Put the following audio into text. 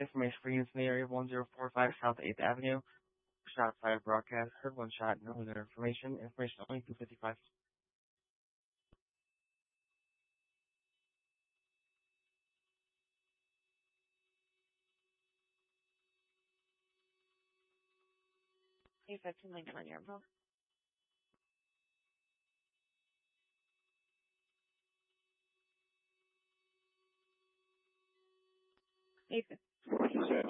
Information for units in the area 1045 South 8th Avenue. Shot 5 broadcast. Heard 1 shot. No other information. Information only 255. Hey, 15 Lincoln on your phone. Hey,